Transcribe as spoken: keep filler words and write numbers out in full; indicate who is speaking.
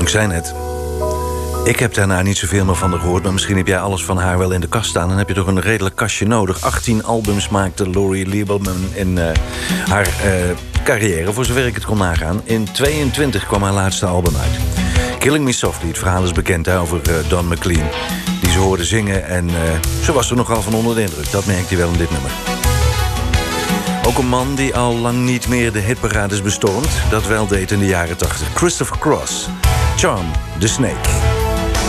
Speaker 1: Ik zei net, ik heb daarna niet zoveel meer van haar gehoord, maar misschien heb jij alles van haar wel in de kast staan. Dan heb je toch een redelijk kastje nodig. achttien albums maakte Lori Lieberman in uh, haar uh, carrière, voor zover ik het kon nagaan. In tweeëntwintig kwam haar laatste album uit. Killing Me Softly, het verhaal is bekend hè, over uh, Don McLean. Die ze hoorde zingen en uh, ze was er nogal van onder de indruk. Dat merkt hij wel in dit nummer. Ook een man die al lang niet meer de hitparades bestormt. Dat wel deed in de jaren tachtig. Christopher Cross, Charm the Snake.